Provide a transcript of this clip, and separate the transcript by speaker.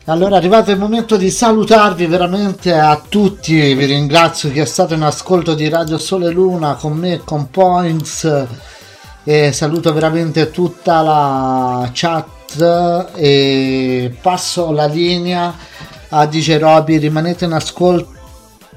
Speaker 1: Allora è arrivato il momento di salutarvi veramente a tutti, vi ringrazio chi è stato in ascolto di Radio Sole Luna con me e con Points e saluto veramente tutta la chat e passo la linea a DJ Roby, rimanete in ascolto